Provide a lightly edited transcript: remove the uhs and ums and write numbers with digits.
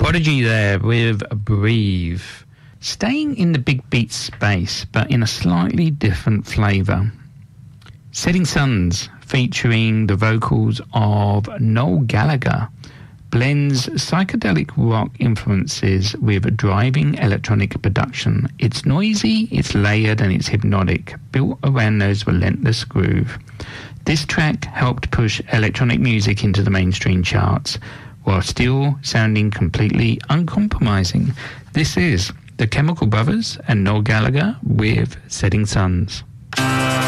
Prodigy there with Breathe. Staying in the big beat space, but in a slightly different flavour. Setting Suns, featuring the vocals of Noel Gallagher, blends psychedelic rock influences with driving electronic production. It's noisy, it's layered, and it's hypnotic, built around those relentless groove. This track helped push electronic music into the mainstream charts, while still sounding completely uncompromising. This is The Chemical Brothers and Noel Gallagher with Setting Suns.